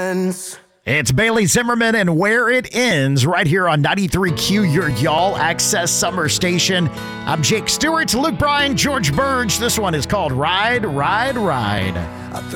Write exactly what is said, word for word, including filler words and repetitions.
friends. It's Bailey Zimmerman and Where It Ends right here on ninety-three Q, your y'all access summer station. I'm Jake Stewart, Luke Bryan, George Burge. This one is called Ride, Ride, Ride.